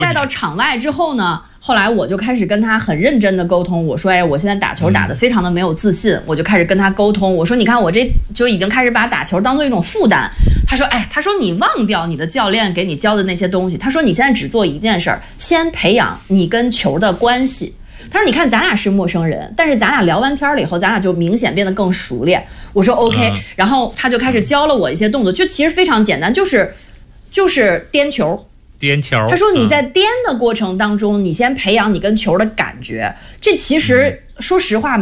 带到场外之后呢，后来我就开始跟他很认真的沟通，我说，哎，我现在打球打得非常的没有自信，我就开始跟他沟通，我说，你看我这就已经开始把打球当做一种负担。他说，哎，他说你忘掉你的教练给你教的那些东西，他说你现在只做一件事儿，先培养你跟球的关系。他说：“你看，咱俩是陌生人，但是咱俩聊完天了以后，咱俩就明显变得更熟练。”我说 OK，然后他就开始教了我一些动作，就其实非常简单，就是颠球。他说你在颠的过程当中，你先培养你跟球的感觉。这其实说实话。